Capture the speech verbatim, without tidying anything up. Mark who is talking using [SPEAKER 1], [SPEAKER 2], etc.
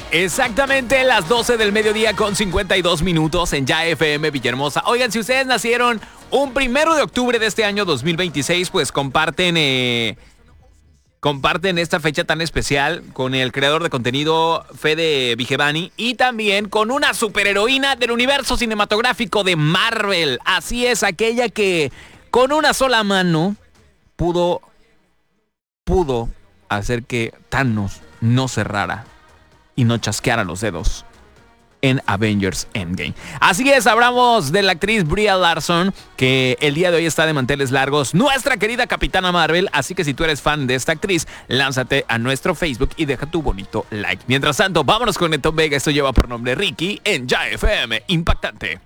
[SPEAKER 1] Exactamente las doce del mediodía con cincuenta y dos minutos en Ya F M Villahermosa. Oigan, si ustedes nacieron un primero de octubre de este año dos mil veintiséis, pues comparten, eh, comparten esta fecha tan especial con el creador de contenido Fede Vigevani y también con una superheroína del universo cinematográfico de Marvel. Así es, aquella que con una sola mano pudo, pudo hacer que Thanos no cerrara y no chasqueara los dedos en Avengers Endgame. Así es, hablamos de la actriz Brie Larson, que el día de hoy está de manteles largos, nuestra querida Capitana Marvel. Así que si tú eres fan de esta actriz, lánzate a nuestro Facebook y deja tu bonito like. Mientras tanto, vámonos con Neto Vega. Esto lleva por nombre Ricky en Ya F M Impactante.